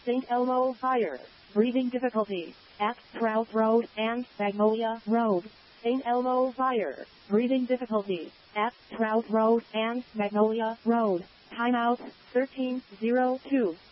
St. Elmo Fire. Breathing difficulties at Trout Road and Magnolia Road. St. Elmo Fire. Breathing difficulties at Trout Road and Magnolia Road. Timeout 1302.